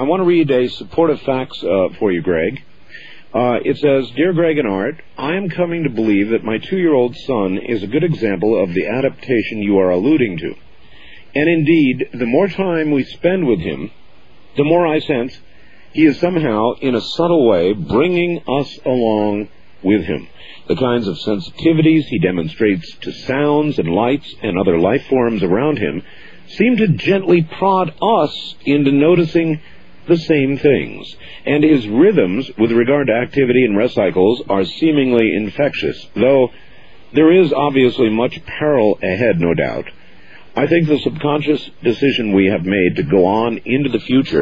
I want to read a supportive fax for you, Greg. It says, Dear Greg and Art, I am coming to believe that my 2-year-old son is a good example of the adaptation you are alluding to. And indeed, the more time we spend with him, the more I sense he is somehow, in a subtle way, bringing us along with him. The kinds of sensitivities he demonstrates to sounds and lights and other life forms around him seem to gently prod us into noticing the same things, and his rhythms with regard to activity and rest cycles are seemingly infectious, though there is obviously much peril ahead, no doubt. I think the subconscious decision we have made to go on into the future